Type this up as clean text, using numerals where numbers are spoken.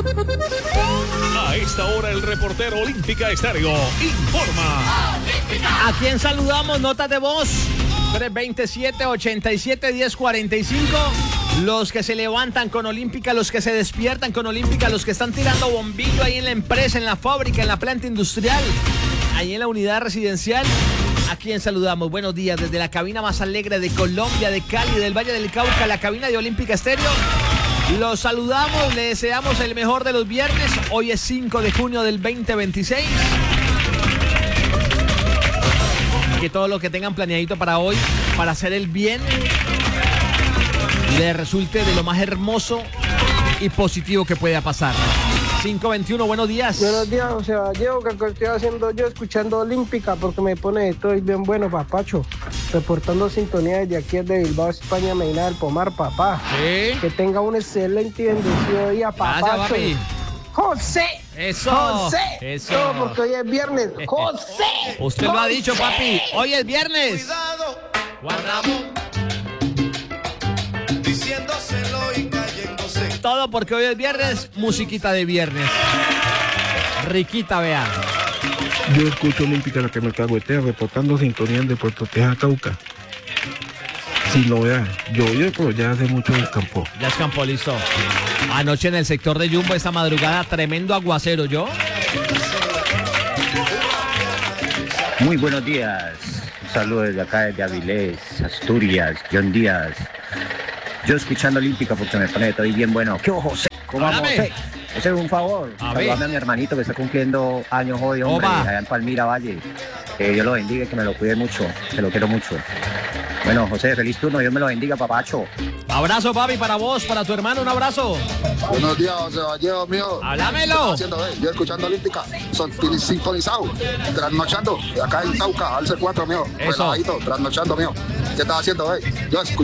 A esta hora el reportero Olímpica Estéreo informa. ¿A quién saludamos? Notas de voz 327-87-1045. Los que se levantan con Olímpica, los que se despiertan con Olímpica, los que están tirando bombillo ahí en la empresa, en la fábrica, en la planta industrial, ahí en la unidad residencial. ¿A quién saludamos? Buenos días desde la cabina más alegre de Colombia, de Cali, del Valle del Cauca, la cabina de Olímpica Estéreo. Los saludamos, le deseamos el mejor de los viernes. Hoy es 5 de junio del 2026. Que todo lo que tengan planeadito para hoy, para hacer el bien, le resulte de lo más hermoso y positivo que pueda pasar. 521, buenos días. Buenos días, o sea, llevo que estoy haciendo yo escuchando Olímpica porque me pone estoy bien bueno, papacho. Reportando sintonía desde aquí desde Bilbao, España, Medina del Pomar, papá. ¿Sí? Que tenga un excelente y bendecido día, papacho. Gracias, papi. José. Eso. José. Eso. Todo porque hoy es viernes. José. Usted lo ha dicho, papi. Hoy es viernes. Cuidado, Guardamos. diciéndoselo y cayéndose. Todo porque hoy es viernes. Musiquita de viernes. Riquita, vea. Yo escucho Olímpica, la que me caguetea, reportando sintonía de Puerto Teja, Cauca. Si no vea, llovió, pero ya hace mucho descampó. Ya es campo, listo. Anoche en el sector de Jumbo, esta madrugada, tremendo aguacero, ¿yo? Muy buenos días. Un saludo desde acá, desde Avilés, Asturias, John Díaz. Yo escuchando Olímpica porque me pone todo bien bueno. ¿Qué ojo, José? ¿Cómo vamos, Háblame. José? José, un favor. A ver. Saludame a mi hermanito que está cumpliendo años hoy, hombre, Oba. allá en Palmira Valle. Que Dios lo bendiga y que me lo cuide mucho. Que lo quiero mucho. Bueno, José, feliz turno. Dios me lo bendiga, papacho. Abrazo, papi, para vos, para tu hermano, un abrazo. Buenos días, José Vallejo, mío. Háblamelo. Yo escuchando Olímpica, sintonizado, trasnochando, acá en Cauca, Alce 4, mío. Eso. Relajadito, trasnochando, mío. ¿Qué estás haciendo, Yo